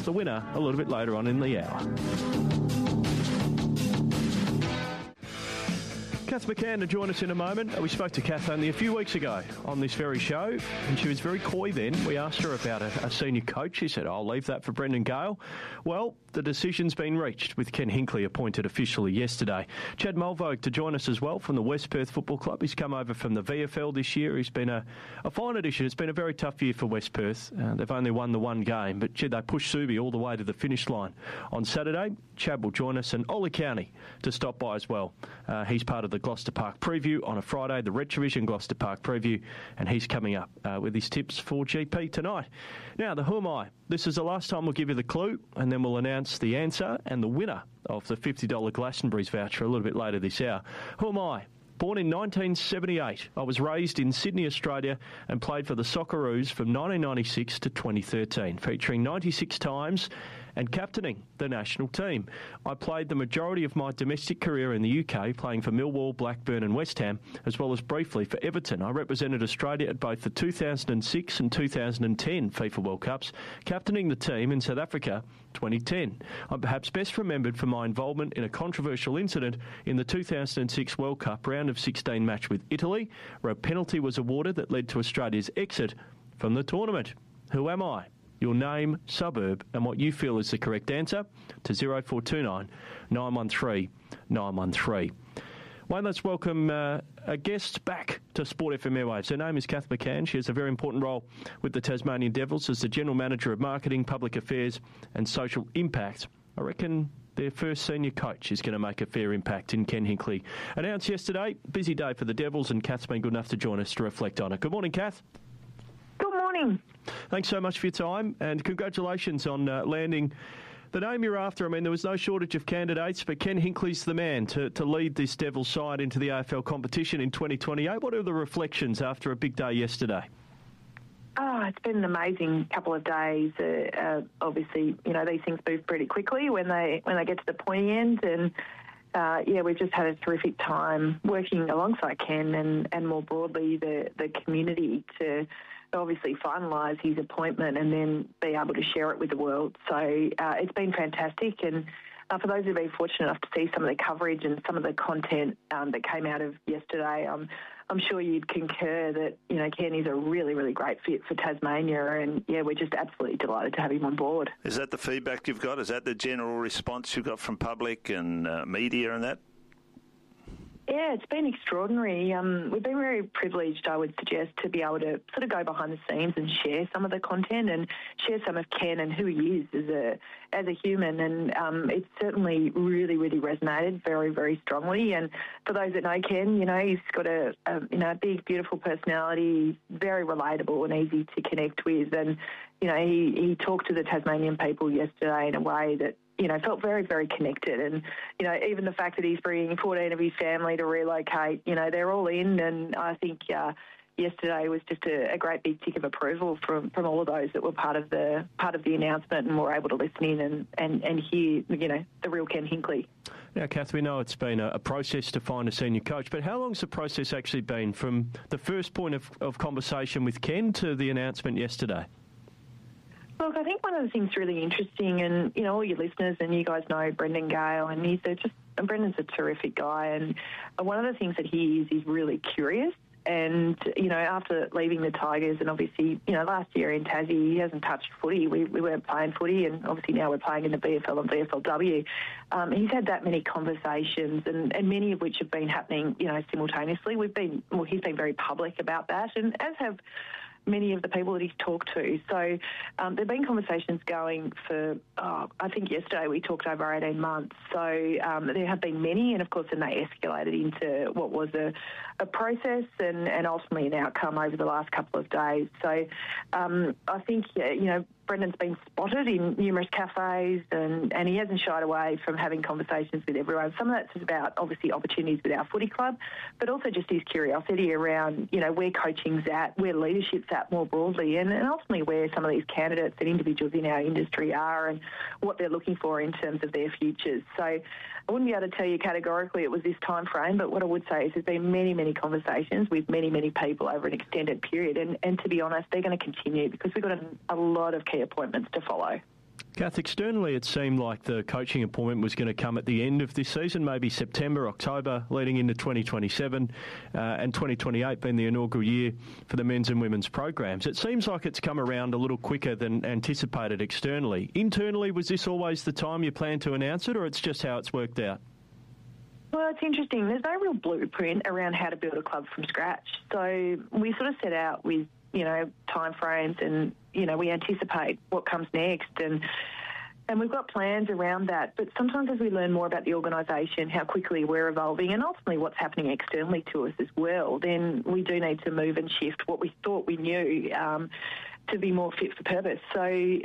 the winner a little bit later on in the hour. Kath McCann to join us in a moment. We spoke to Kath only a few weeks ago on this very show, and she was very coy then. We asked her about a senior coach. She said, I'll leave that for Brendan Gale. Well, the decision's been reached with Ken Hinkley appointed officially yesterday. Chad Mulvogue to join us as well from the West Perth Football Club. He's come over from the VFL this year. He's been a fine addition. It's been a very tough year for West Perth. They've only won the one game, but they pushed Subi all the way to the finish line on Saturday. Chad will join us, and Ollie County to stop by as well. He's part of the Gloucester Park preview on a Friday, the Retrovision Gloucester Park preview, and he's coming up with his tips for GP tonight. Now, the Who Am I? This is the last time we'll give you the clue, and then we'll announce the answer and the winner of the $50 Glastonbury's voucher a little bit later this hour. Who am I? Born in 1978, I was raised in Sydney, Australia, and played for the Socceroos from 1996 to 2013, featuring 96 times and captaining the national team. I played the majority of my domestic career in the UK, playing for Millwall, Blackburn and West Ham, as well as briefly for Everton. I represented Australia at both the 2006 and 2010 FIFA World Cups, captaining the team in South Africa 2010. I'm perhaps best remembered for my involvement in a controversial incident in the 2006 World Cup round of 16 match with Italy, where a penalty was awarded that led to Australia's exit from the tournament. Who am I? Your name, suburb, and what you feel is the correct answer to 0429 913 913. Wayne, let's welcome a guest back to Sport FM Airwaves. Her name is Kath McCann. She has a very important role with the Tasmanian Devils as the General Manager of Marketing, Public Affairs and Social Impact. I reckon their first senior coach is going to make a fair impact in Ken Hinkley. Announced yesterday, busy day for the Devils, and Kath's been good enough to join us to reflect on it. Good morning, Kath. Good morning. Thanks so much for your time, and congratulations on landing the name you're after. I mean, there was no shortage of candidates, but Ken Hinkley's the man to lead this Devils side into the AFL competition in 2028. What are the reflections after a big day yesterday? Oh, it's been an amazing couple of days. Obviously, you know, these things move pretty quickly when they get to the pointy end, and we've just had a terrific time working alongside Ken and more broadly the community to obviously finalise his appointment and then be able to share it with the world. So it's been fantastic, and for those who've been fortunate enough to see some of the coverage and some of the content that came out of yesterday, I'm sure you'd concur that, you know, Ken is a really, really great fit for Tasmania, and we're just absolutely delighted to have him on board. Is that the feedback you've got? Is that the general response you've got from public and media and that? Yeah, it's been extraordinary. We've been very privileged, I would suggest, to be able to sort of go behind the scenes and share some of the content and share some of Ken and who he is as a human. And it's certainly really, really resonated very, very strongly. And for those that know Ken, you know, he's got a big, beautiful personality, very relatable and easy to connect with. And, you know, he talked to the Tasmanian people yesterday in a way that, you know, felt very, very connected. And, you know, even the fact that he's bringing 14 of his family to relocate, you know, they're all in. And I think yesterday was just a great big tick of approval from all of those that were part of the announcement and were able to listen in and hear, you know, the real Ken Hinkley. Now, Kath, we know it's been a process to find a senior coach, but how long's the process actually been from the first point of conversation with Ken to the announcement yesterday? Look, I think one of the things really interesting, and, you know, all your listeners and you guys know Brendan Gale, and Brendan's a terrific guy, and one of the things that he is really curious. And, you know, after leaving the Tigers, and obviously, you know, last year in Tassie, he hasn't touched footy. We weren't playing footy, and obviously now we're playing in the VFL and VFLW. He's had that many conversations, and many of which have been happening, you know, simultaneously. He's been very public about that, and as have many of the people that he's talked to. So there have been conversations going for, I think yesterday we talked over 18 months. So there have been many, and of course then they escalated into what was a process and ultimately an outcome over the last couple of days. So I think, you know, Brendan's been spotted in numerous cafes and he hasn't shied away from having conversations with everyone. Some of that's about, obviously, opportunities with our footy club, but also just his curiosity around, you know, where coaching's at, where leadership's at more broadly, and ultimately where some of these candidates and individuals in our industry are and what they're looking for in terms of their futures. So I wouldn't be able to tell you categorically it was this time frame, but what I would say is there's been many, many conversations with many, many people over an extended period, and to be honest, they're going to continue because we've got a lot of key appointments to follow. Kath, externally it seemed like the coaching appointment was going to come at the end of this season, maybe September, October, leading into 2027, and 2028 being the inaugural year for the men's and women's programs. It seems like it's come around a little quicker than anticipated externally. Internally, was this always the time you planned to announce it, or it's just how it's worked out? Well, it's interesting. There's no real blueprint around how to build a club from scratch. So we sort of set out with, timeframes and, we anticipate what comes next and we've got plans around that. But sometimes as we learn more about the organisation, how quickly we're evolving and ultimately what's happening externally to us as well, then we do need to move and shift what we thought we knew to be more fit for purpose. So,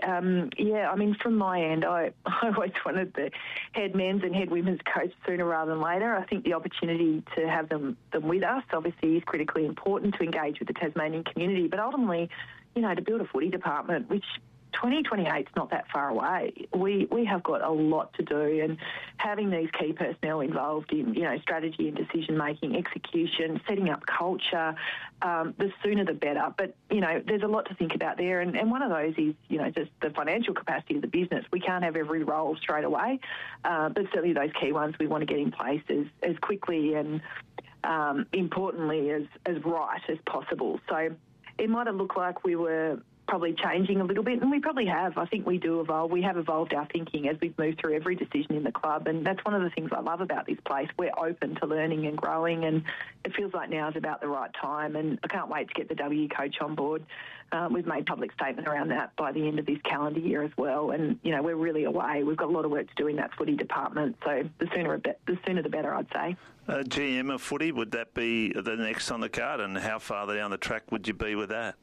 from my end, I always wanted the head men's and head women's coach sooner rather than later. I think the opportunity to have them with us obviously is critically important to engage with the Tasmanian community, but ultimately, to build a footy department, which 2028 is not that far away. We have got a lot to do, and having these key personnel involved in, strategy and decision-making, execution, setting up culture, the sooner the better. But, there's a lot to think about there, and one of those is, just the financial capacity of the business. We can't have every role straight away, but certainly those key ones we want to get in place as quickly and, importantly, as right as possible. So it might have looked like we were probably changing a little bit, and we probably have. I think we do evolve. We have evolved our thinking as we've moved through every decision in the club, and that's one of the things I love about this place. We're open to learning and growing, and it feels like now is about the right time, and I can't wait to get the W coach on board. We've made public statement around that by the end of this calendar year as well, and, we're really away. We've got a lot of work to do in that footy department, so the sooner the better, I'd say. GM of footy, would that be the next on the card, and how far down the track would you be with that?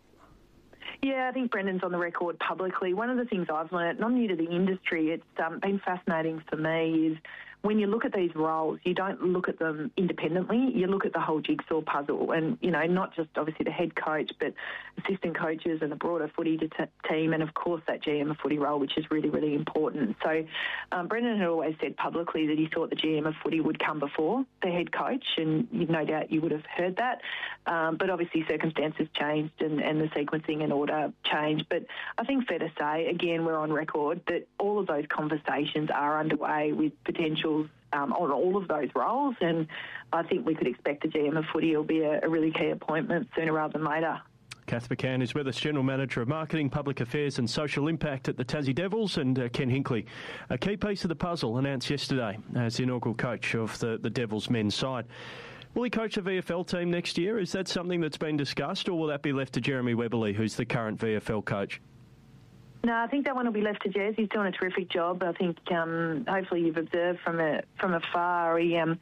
Yeah, I think Brendan's on the record publicly. One of the things I've learnt, and I'm new to the industry, it's been fascinating for me, is when you look at these roles, you don't look at them independently. You look at the whole jigsaw puzzle and, not just obviously the head coach, but assistant coaches and the broader footy team and, of course, that GM of footy role, which is really, really important. So Brendan had always said publicly that he thought the GM of footy would come before the head coach, and no doubt you would have heard that. But obviously circumstances changed and the sequencing and order changed. But I think fair to say, again, we're on record that all of those conversations are underway with potentials on all of those roles, and I think we could expect the GM of footy will be a really key appointment sooner rather than later. Kath McCann is with us, General Manager of Marketing, Public Affairs and Social Impact at the Tassie Devils, and Ken Hinkley, a key piece of the puzzle, announced yesterday as the inaugural coach of the Devils men's side. Will he coach the VFL team next year? Is that something that's been discussed, or will that be left to Jeremy Webberley, who's the current VFL coach? No, I think that one will be left to Jez. He's doing a terrific job. I think hopefully you've observed from afar.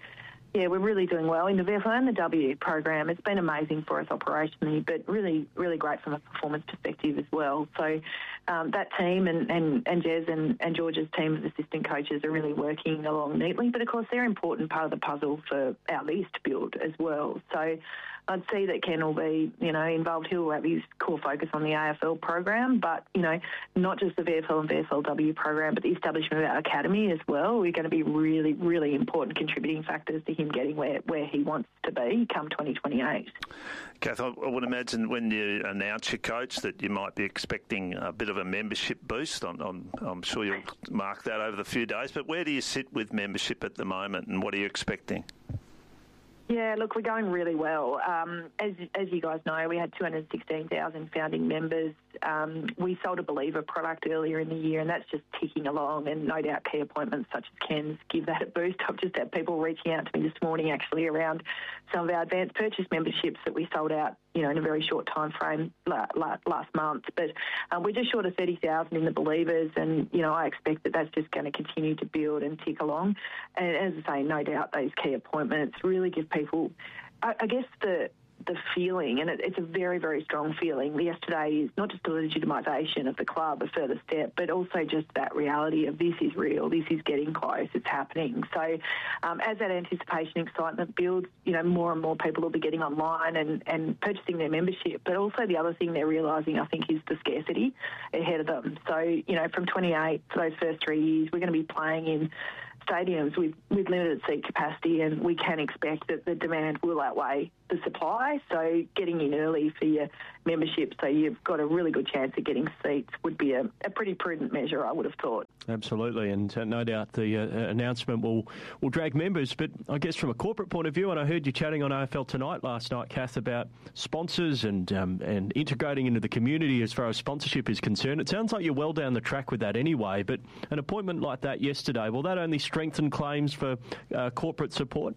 We're really doing well in the VFL and the W program. It's been amazing for us operationally, but really, really great from a performance perspective as well. So that team and Jez and George's team of assistant coaches are really working along neatly. But, of course, they're an important part of the puzzle for our list build as well. So I'd see that Ken will be, involved. He'll have his core focus on the AFL program, but, not just the VFL and VFLW program, but the establishment of our academy as well. We're going to be really, really important contributing factors to him getting where he wants to be come 2028. Kath, I would imagine when you announce your coach that you might be expecting a bit of a membership boost. I'm sure you'll mark that over the few days, but where do you sit with membership at the moment, and what are you expecting? Yeah, look, we're going really well. As you guys know, we had 216,000 founding members. We sold a Believer product earlier in the year, and that's just ticking along, and no doubt key appointments such as Ken's give that a boost. I've just had people reaching out to me this morning actually around some of our advanced purchase memberships that we sold out, in a very short time frame last month. But we're just short of 30,000 in the Believers, and, I expect that that's just going to continue to build and tick along. And as I say, no doubt those key appointments really give people, I guess, the feeling, and it's a very, very strong feeling. Yesterday is not just the legitimisation of the club, a further step, but also just that reality of this is real, this is getting close, it's happening. So as that anticipation excitement builds, more and more people will be getting online and purchasing their membership. But also the other thing they're realising, I think, is the scarcity ahead of them. So, from 28 for those first 3 years, we're going to be playing in stadiums with limited seat capacity, and we can expect that the demand will outweigh the supply. So getting in early for your membership so you've got a really good chance of getting seats would be a pretty prudent measure, I would have thought. Absolutely, and no doubt the announcement will drag members. But I guess from a corporate point of view, and I heard you chatting on AFL Tonight last night, Kath, about sponsors and integrating into the community as far as sponsorship is concerned. It sounds like you're well down the track with that anyway, but an appointment like that yesterday, will that only strengthen claims for corporate support?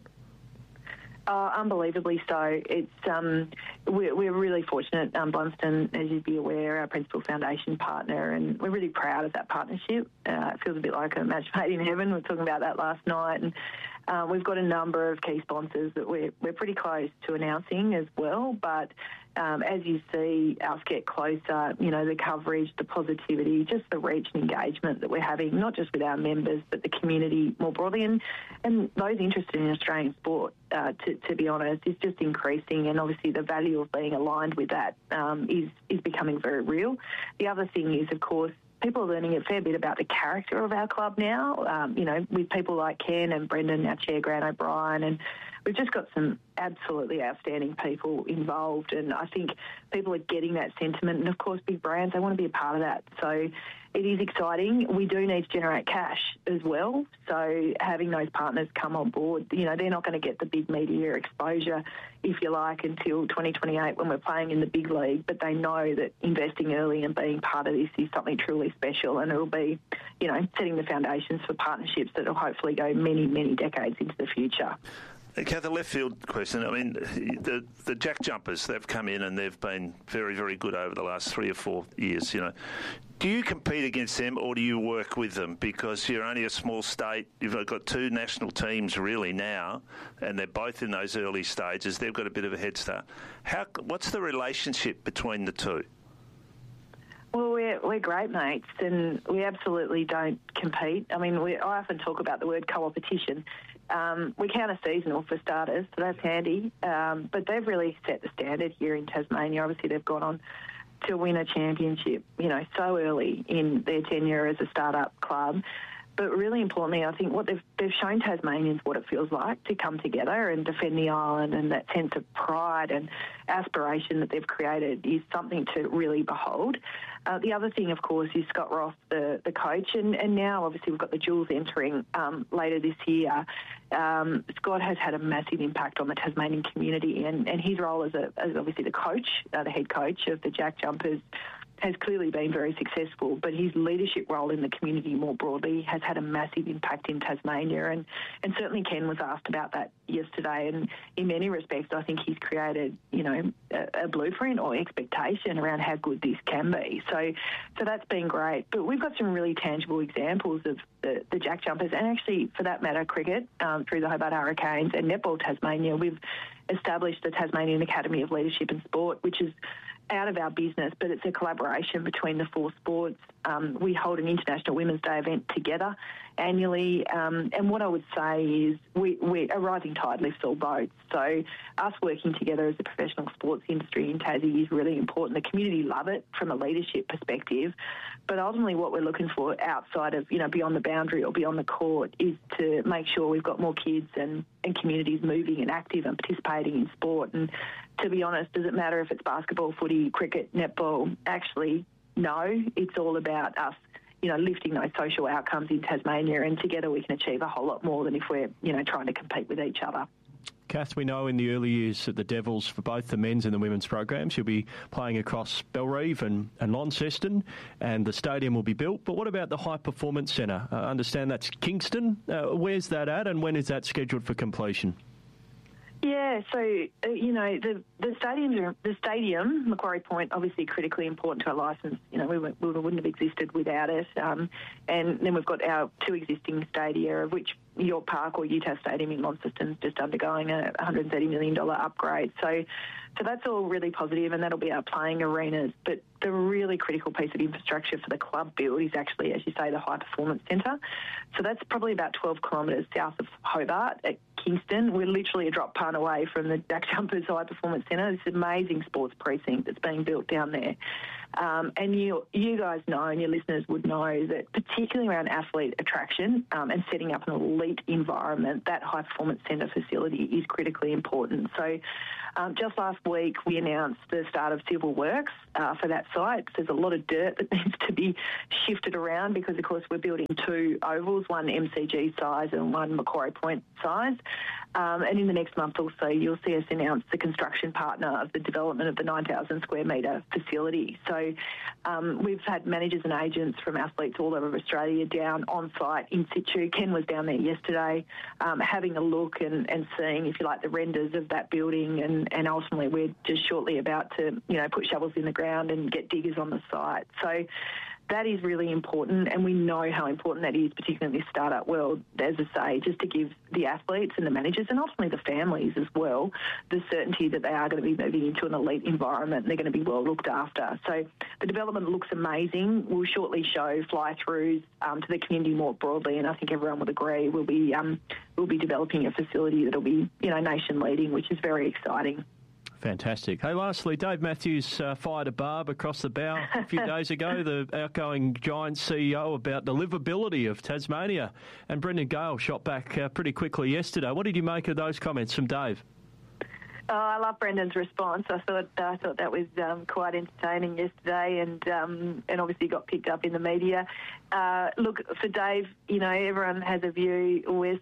Unbelievably so. It's we're really fortunate. Blundstone, as you'd be aware, our principal foundation partner, and we're really proud of that partnership. It feels a bit like a match made in heaven. We were talking about that last night, and we've got a number of key sponsors that we're pretty close to announcing as well. But as you see us get closer, the coverage, the positivity, just the reach and engagement that we're having, not just with our members, but the community more broadly, and those interested in Australian sport, to be honest, is just increasing. And obviously the value of being aligned with that is becoming very real. The other thing is, of course, people are learning a fair bit about the character of our club now, with people like Ken and Brendan, our chair, Grant O'Brien, and we've just got some absolutely outstanding people involved, and I think people are getting that sentiment. And, of course, big brands, they want to be a part of that. So it is exciting. We do need to generate cash as well. So having those partners come on board, they're not going to get the big media exposure, if you like, until 2028 when we're playing in the big league. But they know that investing early and being part of this is something truly special, and it'll be, setting the foundations for partnerships that will hopefully go many, many decades into the future. Kath, a left field question. I mean, the Jack Jumpers, they've come in and they've been very, very good over the last 3 or 4 years, Do you compete against them or do you work with them? Because you're only a small state. You've got 2 national teams really now, and they're both in those early stages. They've got a bit of a head start. What's the relationship between the two? Well, we're great mates, and we absolutely don't compete. I mean, I often talk about the word co-opetition. We count as seasonal for starters, so that's handy. But they've really set the standard here in Tasmania. Obviously, they've gone on to win a championship, so early in their tenure as a start-up club. But really importantly, I think what they've shown Tasmanians what it feels like to come together and defend the island, and that sense of pride and aspiration that they've created is something to really behold. The other thing, of course, is Scott Ross, the coach, and now obviously we've got the Jules entering later this year. Scott has had a massive impact on the Tasmanian community, and his role as obviously the coach, the head coach of the Jack Jumpers, has clearly been very successful, but his leadership role in the community more broadly has had a massive impact in Tasmania, and certainly Ken was asked about that yesterday, and in many respects I think he's created, a blueprint or expectation around how good this can be. So that's been great. But we've got some really tangible examples of the Jack Jumpers, and actually, for that matter, cricket through the Hobart Hurricanes and Netball Tasmania. We've established the Tasmanian Academy of Leadership and Sport, which is out of our business, but it's a collaboration between the 4 sports. We hold an International Women's Day event together annually, and what I would say is a rising tide lifts all boats. So us working together as a professional sports industry in Tassie is really important. The community love it from a leadership perspective, but ultimately what we're looking for outside of, beyond the boundary or beyond the court is to make sure we've got more kids and communities moving and active and participating in sport. And to be honest, does it matter if it's basketball, footy, cricket, netball? Actually, no. It's all about us, lifting those social outcomes in Tasmania, and together we can achieve a whole lot more than if we're, trying to compete with each other. Kath, we know in the early years at the Devils, for both the men's and the women's programs, you'll be playing across Bellerive and Launceston, and the stadium will be built. But what about the High Performance Centre? I understand that's Kingston. Where's that at, and when is that scheduled for completion? Yeah, so, the stadium, Macquarie Point, obviously critically important to our licence. We wouldn't have existed without it. And then we've got our 2 existing stadia, of which York Park or Utah Stadium in Launceston is just undergoing a $130 million upgrade. So that's all really positive, and that'll be our playing arenas. But the really critical piece of infrastructure for the club build is actually, as you say, the High Performance Centre. So that's probably about 12 kilometres south of Hobart at Kingston. We're literally a drop punt away from the Jack Jumpers High Performance Centre. This amazing sports precinct that's being built down there. And you guys know, and your listeners would know, that particularly around athlete attraction and setting up an elite environment, that high performance centre facility is critically important. So just last week we announced the start of civil works for that site. There's a lot of dirt that needs to be shifted around because, of course, we're building 2 ovals, one MCG size and one Macquarie Point size. And in the next month or so, you'll see us announce the construction partner of the development of the 9,000 square metre facility. So we've had managers and agents from athletes all over Australia down on site in situ. Ken was down there yesterday having a look and seeing, if you like, the renders of that building. And ultimately we're just shortly about to, put shovels in the ground and get diggers on the site. So that is really important, and we know how important that is, particularly in this startup world, as I say, just to give the athletes and the managers and ultimately the families as well the certainty that they are going to be moving into an elite environment and they're going to be well looked after. So the development looks amazing. We'll shortly show fly-throughs to the community more broadly, and I think everyone would agree we'll be developing a facility that'll be, nation-leading, which is very exciting. Fantastic. Hey, lastly, Dave Matthews fired a barb across the bow a few days ago, the outgoing Giants CEO, about the livability of Tasmania. And Brendan Gale shot back pretty quickly yesterday. What did you make of those comments from Dave? Oh, I love Brendan's response. I thought that was quite entertaining yesterday, and obviously got picked up in the media. Look, for Dave, everyone has a view. We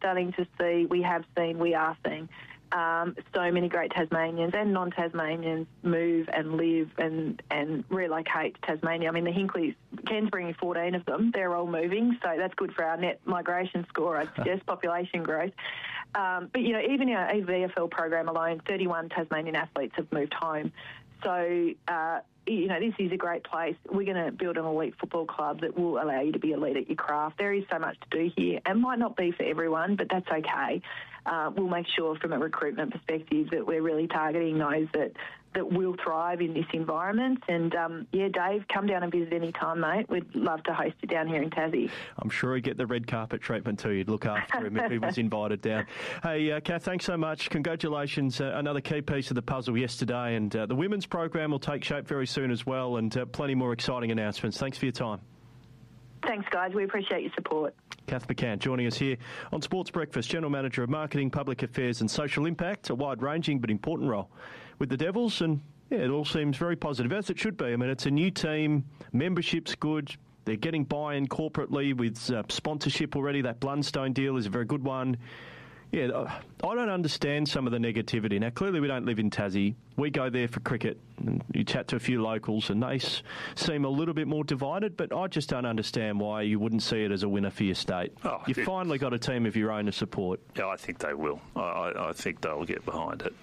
are seeing so many great Tasmanians and non-Tasmanians move and live and relocate to Tasmania. I mean, the Hinckleys, Ken's bringing 14 of them. They're all moving, so that's good for our net migration score, I'd suggest, population growth. But, even our VFL program alone, 31 Tasmanian athletes have moved home. So, this is a great place. We're going to build an elite football club that will allow you to be elite at your craft. There is so much to do here. It might not be for everyone, but that's okay. We'll make sure from a recruitment perspective that we're really targeting those that will thrive in this environment. And, Dave, come down and visit any time, mate. We'd love to host you down here in Tassie. I'm sure he'd get the red carpet treatment too. You'd look after him if he was invited down. Hey, Kath, thanks so much. Congratulations. Another key piece of the puzzle yesterday. And the women's program will take shape very soon as well, and plenty more exciting announcements. Thanks for your time. Thanks, guys. We appreciate your support. Kath McCann joining us here on Sports Breakfast, General Manager of Marketing, Public Affairs and Social Impact, a wide-ranging but important role with the Devils, and it all seems very positive, as it should be. I mean, it's a new team, membership's good, they're getting buy-in corporately with sponsorship already. That Blundstone deal is a very good one. Yeah, I don't understand some of the negativity. Now, clearly we don't live in Tassie. We go there for cricket, and you chat to a few locals, and they seem a little bit more divided, but I just don't understand why you wouldn't see it as a winner for your state. You've finally got a team of your own to support. Yeah, I think they will. I think they'll get behind it.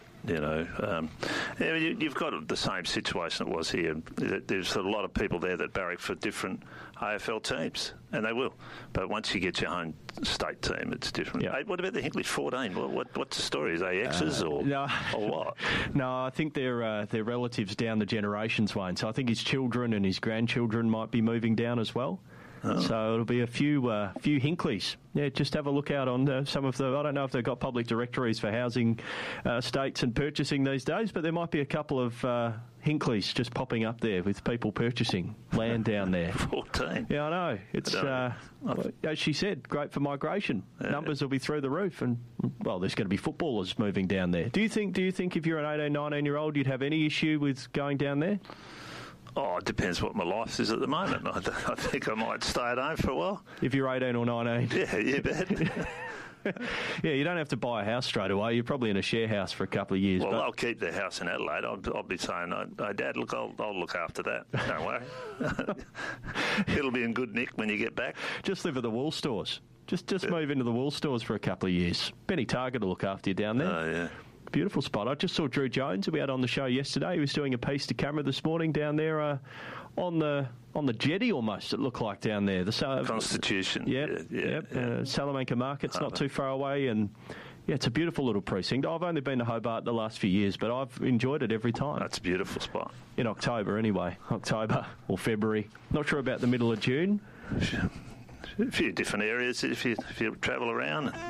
You've got the same situation it was here. There's a lot of people there that barrack for different AFL teams, and they will. But once you get your own state team, it's different. Yep. Hey, what about the Hinkley 14? What's the story? Is they exes or what? No, I think they're relatives down the generations, Wayne. So I think his children and his grandchildren might be moving down as well. Oh. So it'll be a few Hinkleys. Yeah, just have a look out on some of the... I don't know if they've got public directories for housing estates and purchasing these days, but there might be a couple of Hinkleys just popping up there with people purchasing land down there. 14. Yeah, I know. It's, as she said, great for migration. Yeah. Numbers will be through the roof, and, well, there's going to be footballers moving down there. Do you think if you're an 18, 19-year-old, you'd have any issue with going down there? Oh, it depends what my life is at the moment. I think I might stay at home for a while. If you're 18 or 19. Yeah, you bet. Yeah, you don't have to buy a house straight away. You're probably in a share house for a couple of years. Well, I'll keep the house in Adelaide. I'll be saying, Dad, look, I'll look after that. Don't worry. It'll be in good nick when you get back. Just live at the Wool stores. Just move into the Wool stores for a couple of years. Benny Target will look after you down there. Oh, yeah. Beautiful spot. I just saw Drew Jones, who we had on the show yesterday. He was doing a piece to camera this morning down there on the jetty almost, it looked like down there. The Constitution. Yep. Salamanca Market's not too far away, and yeah, it's a beautiful little precinct. I've only been to Hobart the last few years, but I've enjoyed it every time. That's a beautiful spot. In October anyway. October or February. Not sure about the middle of June. A few different areas if you travel around.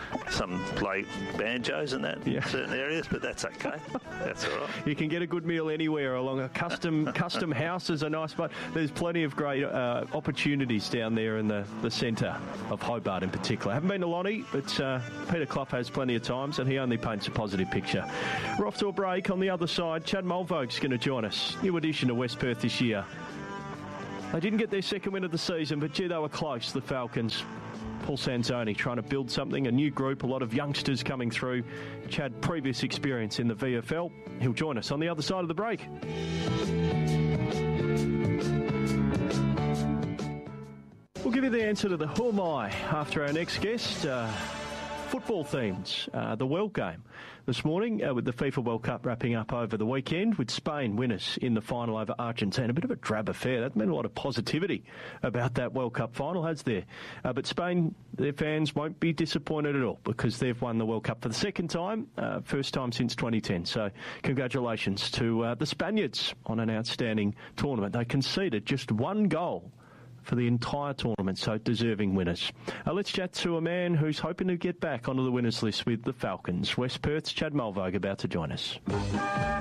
some play banjos and that in certain areas, but that's okay. That's all right. You can get a good meal anywhere along a custom house is a nice spot. There's plenty of great opportunities down there in the centre of Hobart in particular. I haven't been to Lonnie, but Peter Clough has plenty of times and he only paints a positive picture. We're off to a break. On the other side, Chad Mulvogue's going to join us. New addition to West Perth this year. They didn't get their second win of the season, but gee, they were close, the Falcons. Paul Sanzoni trying to build something, a new group, a lot of youngsters coming through. Chad, previous experience in the VFL. He'll join us on the other side of the break. We'll give you the answer to the who am I after our next guest. Football themes, the World Game this morning with the FIFA World Cup wrapping up over the weekend with Spain winners in the final over Argentina. A bit of a drab affair. That's been a lot of positivity about that World Cup final, has there? But Spain, their fans won't be disappointed at all because they've won the World Cup for the second time, first time since 2010. So congratulations to the Spaniards on an outstanding tournament. They conceded just one goal for the entire tournament, so deserving winners. Let's chat to a man who's hoping to get back onto the winners list with the Falcons. West Perth's Chad Mulvogue about to join us.